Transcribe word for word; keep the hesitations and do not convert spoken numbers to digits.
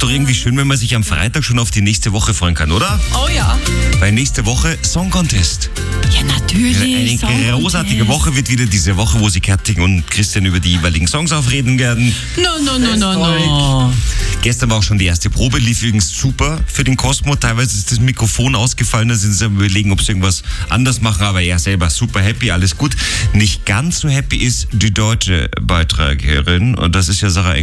doch irgendwie schön, wenn man sich am Freitag schon auf die nächste Woche freuen kann, oder? Oh ja. Weil nächste Woche Song Contest. Ja, natürlich. Eine großartige Woche wird wieder diese Woche, wo sich Katrin und Christian über die jeweiligen Songs aufreden werden. No, no, no, no, no. Gestern war auch schon die erste Probe, lief übrigens super für den Cosmo. Teilweise ist das Mikrofon ausgefallen, da sind sie am Überlegen, ob sie irgendwas anders machen, aber er selber super happy, alles gut. Nicht ganz so happy ist die deutsche Beitragerin und das ist ja Sarah Engel.